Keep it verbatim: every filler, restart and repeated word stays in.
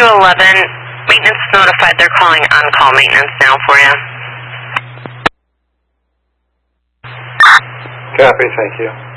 two eleven, maintenance is notified. They're calling on-call maintenance now for you. Copy, thank you.